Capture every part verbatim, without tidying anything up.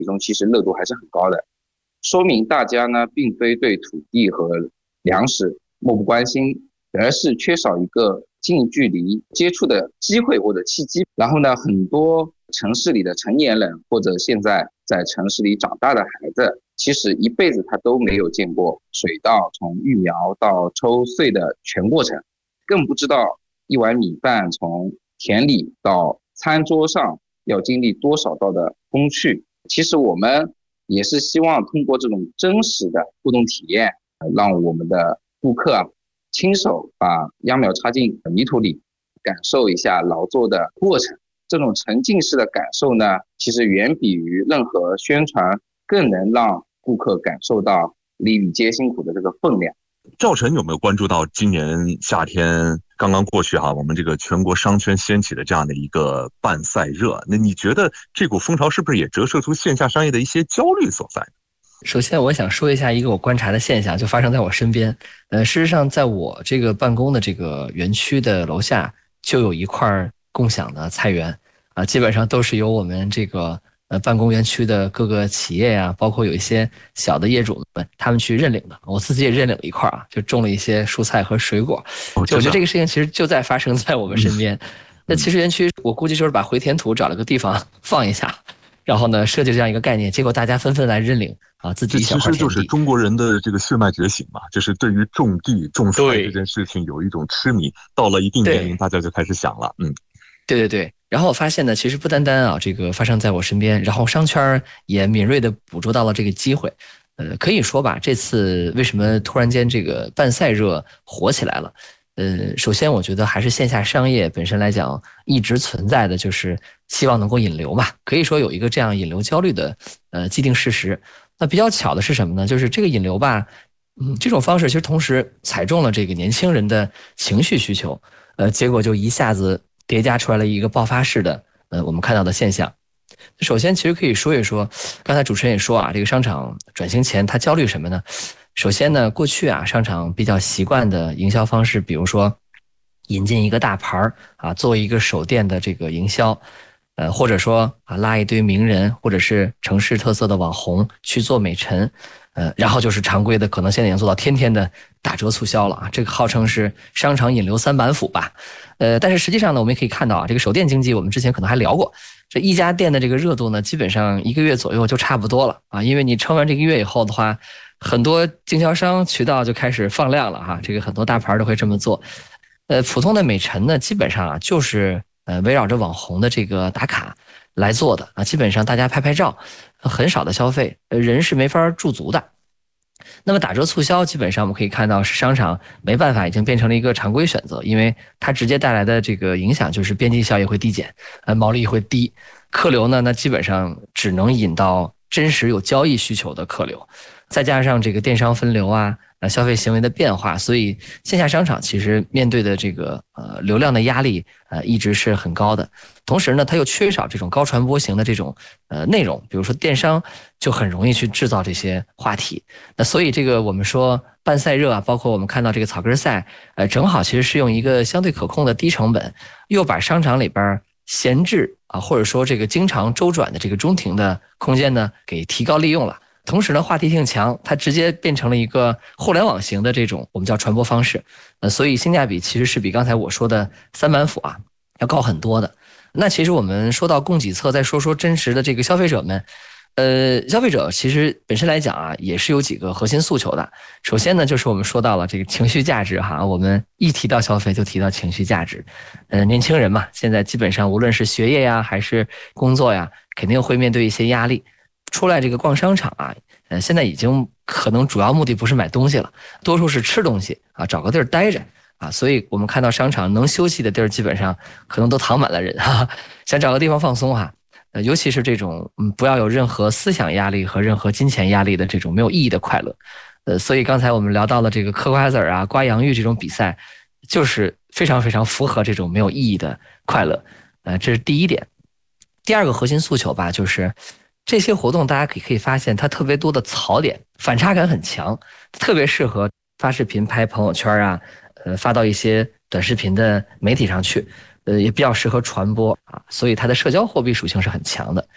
其中其实热度还是很高的，说明大家呢并非对土地和粮食漠不关心，而是缺少一个近距离接触的机会或者契机。然后呢，很多城市里的成年人或者现在在城市里长大的孩子，其实一辈子他都没有见过水稻从育苗到抽穗的全过程，更不知道一碗米饭从田里到餐桌上要经历多少道的工序。其实我们也是希望通过这种真实的互动体验，让我们的顾客啊亲手把秧苗插进泥土里，感受一下劳作的过程。这种沉浸式的感受呢，其实远比于任何宣传更能让顾客感受到粒粒皆辛苦的这个分量。 赵晨有没有关注到今年夏天刚刚过去哈、啊，我们这个全国商圈掀起的这样的一个办赛热？那你觉得这股风潮是不是也折射出线下商业的一些焦虑所在？ 首先我想说一下一个我观察的现象，就发生在我身边。呃，事实上在我这个办公的这个园区的楼下就有一块共享的菜园啊，基本上都是由我们这个呃办公园区的各个企业呀、啊，包括有一些小的业主们他们去认领的。我自己也认领了一块啊，就种了一些蔬菜和水果。 哦、 就我觉得这个事情其实就在发生在我们身边。嗯、那其实园区我估计就是把回填土找了个地方放一下，然后呢设计这样一个概念，结果大家纷纷来认领啊，自己一小块田地。 这其实就是中国人的这个血脉觉醒嘛，就是对于种地种菜这件事情有一种痴迷，到了一定年龄大家就开始想了。嗯， 对对对。然后我发现呢，其实不单单啊这个发生在我身边，然后商圈也敏锐地捕捉到了这个机会。呃，可以说吧，这次为什么突然间这个办赛热火起来了？呃，首先我觉得还是线下商业本身来讲一直存在的就是希望能够引流嘛，可以说有一个这样引流焦虑的呃既定事实。那比较巧的是什么呢？就是这个引流吧，嗯，这种方式其实同时踩中了这个年轻人的情绪需求，呃，结果就一下子叠加出来了一个爆发式的呃我们看到的现象。首先其实可以说一说，刚才主持人也说啊，这个商场转型前它焦虑什么呢？首先呢，过去啊商场比较习惯的营销方式，比如说引进一个大牌啊，做一个手店的这个营销，呃，或者说啊拉一堆名人或者是城市特色的网红去做美陈，呃，然后就是常规的，可能现在已经做到天天的打折促销了啊，这个号称是商场引流三板斧吧，呃，但是实际上呢，我们也可以看到啊，这个手店经济我们之前可能还聊过，这一家店的这个热度呢，基本上一个月左右就差不多了啊，因为你撑完这个月以后的话，很多经销商渠道就开始放量了哈，这个很多大牌都会这么做。呃，普通的美陈呢，基本上啊就是呃围绕着网红的这个打卡来做的啊，基本上大家拍拍照，很少的消费，人是没法驻足的。那么打折促销基本上我们可以看到是商场没办法已经变成了一个常规选择，因为它直接带来的这个影响就是边际效益会递减，呃毛利会低，客流呢那基本上只能引到真实有交易需求的客流，再加上这个电商分流啊，呃消费行为的变化，所以线下商场其实面对的这个呃流量的压力呃一直是很高的。同时呢，它又缺少这种高传播型的这种呃内容，比如说电商就很容易去制造这些话题。那所以这个我们说办赛热啊，包括我们看到这个草根赛，呃正好其实是用一个相对可控的低成本，又把商场里边闲置啊或者说这个经常周转的这个中庭的空间呢给提高利用了。同时呢，话题性强，它直接变成了一个互联网型的这种我们叫传播方式，呃，所以性价比其实是比刚才我说的三板斧啊要高很多的。那其实我们说到供给侧，再说说真实的这个消费者们，呃，消费者其实本身来讲啊，也是有几个核心诉求的。首先呢，就是我们说到了这个情绪价值哈，我们一提到消费就提到情绪价值。呃，年轻人嘛，现在基本上无论是学业呀还是工作呀，肯定会面对一些压力。出来这个逛商场啊，呃，现在已经可能主要目的不是买东西了，多数是吃东西啊，找个地儿待着啊，所以我们看到商场能休息的地儿基本上可能都躺满了人哈、啊，想找个地方放松哈、啊，呃，尤其是这种嗯不要有任何思想压力和任何金钱压力的这种没有意义的快乐，呃，所以刚才我们聊到了这个嗑瓜子儿啊、刮洋芋这种比赛，就是非常非常符合这种没有意义的快乐，呃，这是第一点。第二个核心诉求吧，就是这些活动大家可以可以发现它特别多的槽点，反差感很强，特别适合发视频拍朋友圈啊，呃发到一些短视频的媒体上去，呃也比较适合传播啊，所以它的社交货币属性是很强的。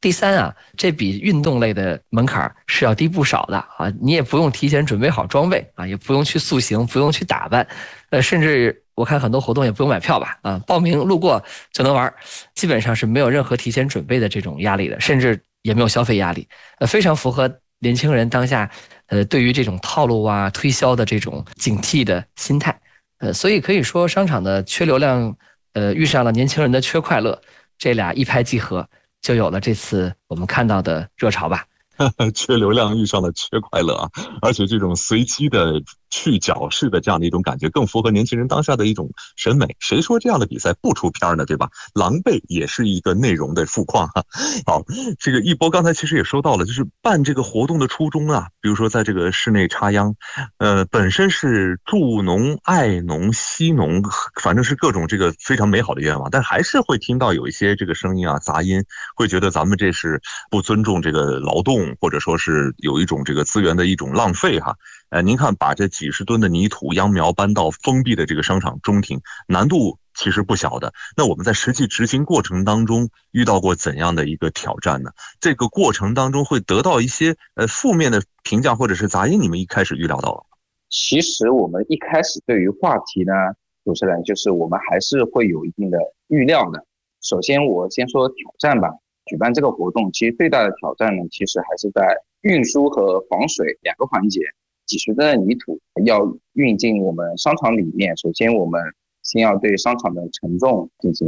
第三啊，这比运动类的门槛是要低不少的啊，你也不用提前准备好装备啊，也不用去塑形，不用去打扮，呃，甚至我看很多活动也不用买票吧，啊，报名路过就能玩，基本上是没有任何提前准备的这种压力的，甚至也没有消费压力，呃，非常符合年轻人当下呃对于这种套路啊、推销的这种警惕的心态，呃，所以可以说商场的缺流量，呃，遇上了年轻人的缺快乐，这俩一拍即合。就有了这次我们看到的热潮吧。 缺流量遇上了缺快乐啊，而且这种随机的去角式的这样的一种感觉，更符合年轻人当下的一种审美。谁说这样的比赛不出片呢？对吧？狼狈也是一个内容的富矿哈。好，这个一波刚才其实也说到了，就是办这个活动的初衷啊，比如说在这个室内插秧，呃，本身是助农、爱农、惜农，反正是各种这个非常美好的愿望，但还是会听到有一些这个声音啊、杂音，会觉得咱们这是不尊重这个劳动。或者说是有一种这个资源的一种浪费哈，呃，您看把这几十吨的泥土秧苗搬到封闭的这个商场中庭，难度其实不小的。那我们在实际执行过程当中遇到过怎样的一个挑战呢？这个过程当中会得到一些呃负面的评价或者是杂音，你们一开始预料到了吗？ 其实我们一开始对于话题呢，主持人就是我们还是会有一定的预料的。首先我先说挑战吧。举办这个活动，其实最大的挑战呢，其实还是在运输和防水两个环节。几十吨的泥土要运进我们商场里面，首先我们先要对商场的承重进行